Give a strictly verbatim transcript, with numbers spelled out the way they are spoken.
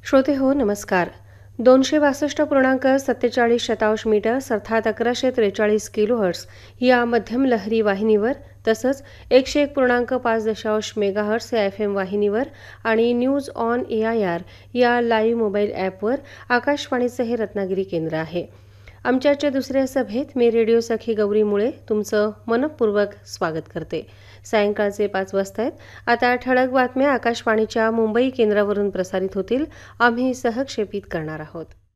श्रोते हो नमस्कार. दोनशे बासष्ट पूर्णांक सत्तेचाळीस शतांश मीटर्स अर्थात अकराशे त्रेचाळीस किलोहर्ट्स या मध्यम लहरी वाहिनीवर तसंच एकशे एक पूर्णांक पाच दशांश मेगाहर्ट्स या एफ एम वाहिनीवर आणि news on A I R या लाईव्ह मोबाईल ॲपवर आकाशवाणीचं हे रत्नागिरी केंद्र आहे. आमच्याच्या दुसऱ्या सभेत मी रेडिओ सखी गौरी मुळे तुमचं मनपूर्वक स्वागत करते. सायंकाळचे पाच वाजता आहेत. आता ठळक बातम्या आकाशवाणीच्या मुंबई केंद्रावरून प्रसारित होतील. आम्ही सहक्षेपित करणार आहोत.